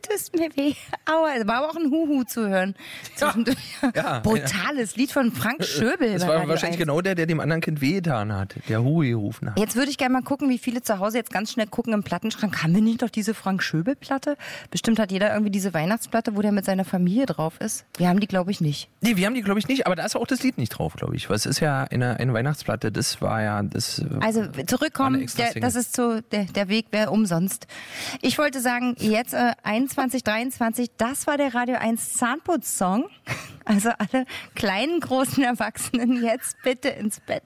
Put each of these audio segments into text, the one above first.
tust mir weh. Aua, es war aber auch ein Huhu zu hören. Zwischendurch. Ja. Brutales Lied von Frank Schöbel. Das bei war Radio wahrscheinlich 1. genau der dem anderen Kind wehgetan hat, der Hui gerufen hat. Jetzt würde ich gerne mal gucken, wie viele zu Hause jetzt ganz schnell gucken im Plattenschrank. Haben wir nicht noch diese Frank Schöbel-Platte? Bestimmt hat jeder irgendwie diese Weihnachtsplatte, wo der mit seiner Familie drauf ist. Wir haben die, glaube ich, nicht. Nee, wir haben die, glaube ich, nicht, aber da ist auch das Lied nicht drauf, glaube ich. Weil es ist ja eine Weihnachtsplatte, das war ja das. Also zurückkommen, das ist so, der Weg wäre umsonst. Ich wollte sagen, jetzt 21, 23, das war der Radio 1 Zahnputz-Song. Also alle kleinen, großen Erwachsenen jetzt bitte ins Bett.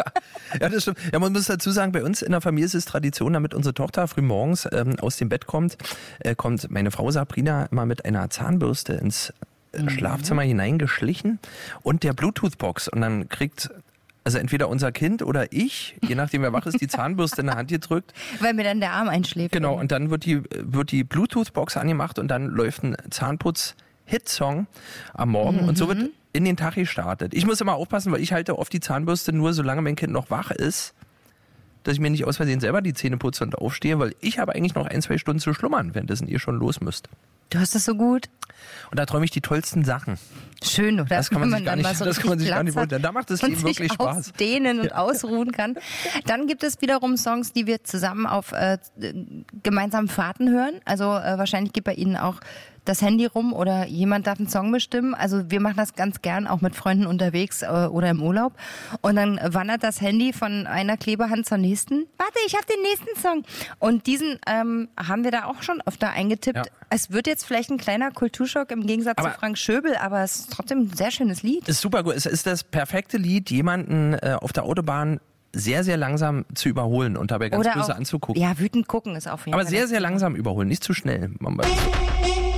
Ja, das stimmt. Ja, man muss dazu sagen, bei uns in der Familie ist es Tradition, damit unsere Tochter früh morgens aus dem Bett kommt meine Frau Sabrina immer mit einer Zahnbürste ins Schlafzimmer hineingeschlichen und der Bluetooth-Box. Und dann kriegt also entweder unser Kind oder ich, je nachdem wer wach ist, die Zahnbürste in der Hand gedrückt. Weil mir dann der Arm einschläft. Genau, und dann wird die Bluetooth-Box angemacht und dann läuft ein Zahnputz-Hit-Song am Morgen und so wird in den Tag gestartet. Ich muss immer aufpassen, weil ich halte oft die Zahnbürste nur, solange mein Kind noch wach ist, dass ich mir nicht aus Versehen selber die Zähne putze und aufstehe, weil ich habe eigentlich noch 1-2 Stunden zu schlummern, währenddessen ihr schon los müsst. Du hast das so gut. Und da träume ich die tollsten Sachen. Schön, oder? Das kann man sich gar nicht vorstellen. Da macht das Leben wirklich Spaß. Ausdehnen und ausruhen kann. Dann gibt es wiederum Songs, die wir zusammen auf gemeinsamen Fahrten hören. Also wahrscheinlich geht bei Ihnen auch das Handy rum oder jemand darf einen Song bestimmen. Also wir machen das ganz gern auch mit Freunden unterwegs oder im Urlaub. Und dann wandert das Handy von einer Klebehand zur nächsten. Warte, ich habe den nächsten Song. Und diesen haben wir da auch schon öfter eingetippt. Ja. Es wird jetzt vielleicht ein kleiner Kulturschock im Gegensatz zu Frank Schöbel, aber es ist trotzdem ein sehr schönes Lied. Ist super gut. Es ist das perfekte Lied, jemanden auf der Autobahn sehr, sehr langsam zu überholen und dabei ganz böse anzugucken. Ja, wütend gucken ist auf jeden Fall. Aber sehr, sehr langsam überholen, nicht zu schnell.